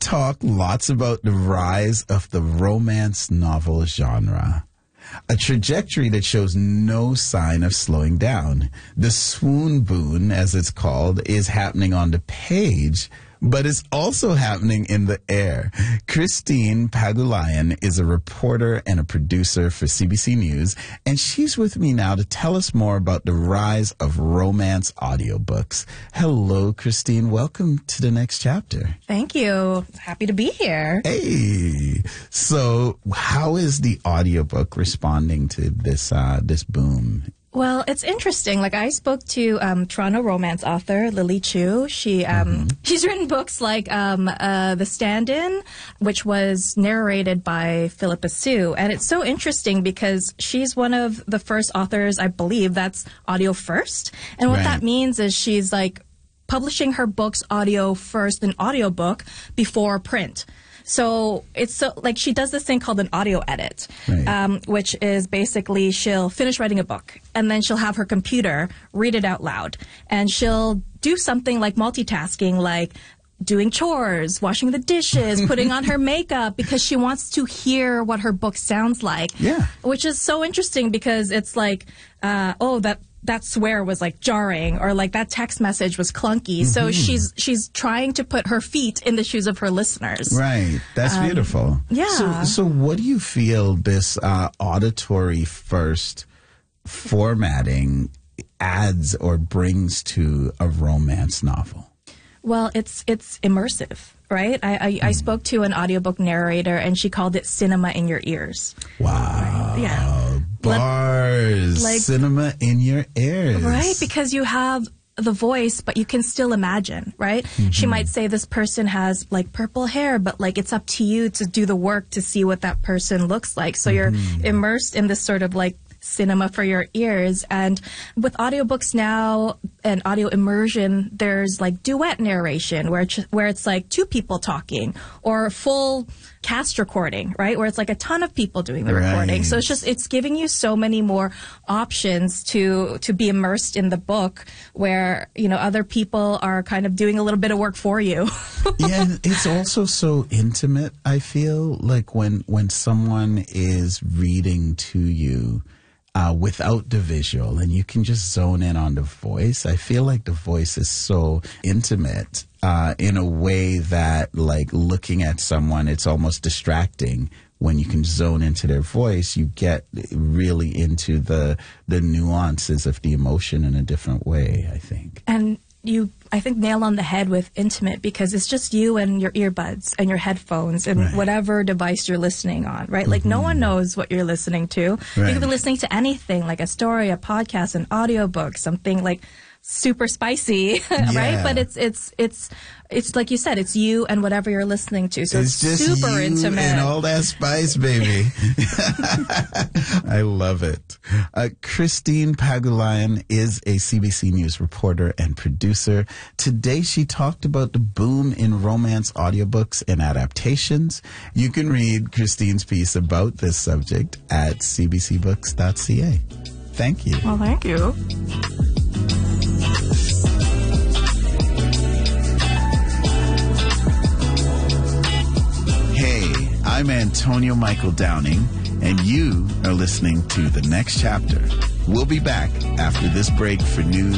talk lots about the rise of the romance novel genre. A trajectory that shows no sign of slowing down. The swoon boon, as it's called, is happening on the page, but it's also happening in the air. Christine Pagulayan is a reporter and a producer for CBC News, and she's with me now to tell us more about the rise of romance audiobooks. Hello, Christine. Welcome to the next chapter. Thank you. Happy to be here. Hey. So how is the audiobook responding to this boom? Well, it's interesting. Like, I spoke to Toronto romance author Lily Chu. She's written books like The Stand-In, which was narrated by Philippa Sue. And it's so interesting because she's one of the first authors, I believe, that's audio first. And what that means is she's like publishing her books audio first in audiobook before print. So it's so like she does this thing called an audio edit, which is basically she'll finish writing a book and then she'll have her computer read it out loud, and she'll do something like multitasking, like doing chores, washing the dishes, putting on her makeup, because she wants to hear what her book sounds like. Yeah, which is so interesting because it's like, that swear was like jarring, or like that text message was clunky. So she's trying to put her feet in the shoes of her listeners. Right. That's beautiful. Yeah. So what do you feel this auditory first formatting adds or brings to a romance novel? Well, it's immersive. Right? I spoke to an audiobook narrator, and she called it cinema in your ears. Wow. Yeah. Bars. Like, cinema in your ears. Right? Because you have the voice, but you can still imagine, right? She might say this person has like purple hair, but like it's up to you to do the work to see what that person looks like. So you're immersed in this sort of like cinema for your ears. And with audiobooks now and audio immersion, there's like duet narration where it's like two people talking, or full cast recording, right? Where it's like a ton of people doing the recording. So it's giving you so many more options to be immersed in the book, where, you know, other people are kind of doing a little bit of work for you. Yeah, and it's also so intimate, I feel, like when someone is reading to you without the visual, and you can just zone in on the voice. I feel like the voice is so intimate in a way that, like, looking at someone, it's almost distracting. When you can zone into their voice, you get really into the nuances of the emotion in a different way, I think. And you, I think, nail on the head with intimate, because it's just you and your earbuds and your headphones and whatever device you're listening on, right? Like, no one knows what you're listening to. You could be listening to anything, like a story, a podcast, an audiobook, something like super spicy, right? But it's like you said, it's you and whatever you're listening to. So it's just super you intimate. And all that spice, baby. I love it. Christine Pagulayan is a CBC News reporter and producer. Today she talked about the boom in romance audiobooks and adaptations. You can read Christine's piece about this subject at cbcbooks.ca. Thank you. Well, thank you. I'm Antonio Michael Downing, and you are listening to The Next Chapter. We'll be back after this break for news